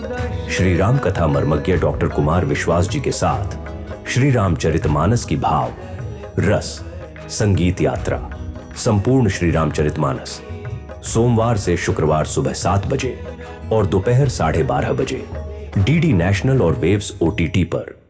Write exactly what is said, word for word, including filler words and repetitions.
श्री राम कथा मर्मज्ञ डॉक्टर कुमार विश्वास जी के साथ श्री रामचरितमानस की भाव, रस, संगीत यात्रा, संपूर्ण श्री रामचरितमानस, सोमवार से शुक्रवार सुबह सात बजे और दोपहर साढ़े बारह बजे डीडी नेशनल और वेव्स ओटीटी पर।